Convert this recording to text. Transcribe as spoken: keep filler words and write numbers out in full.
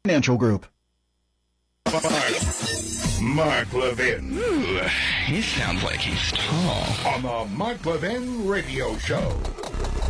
Financial Group. Mark, Mark Levin. Ooh, he sounds like he's tall. On the Mark Levin Radio Show.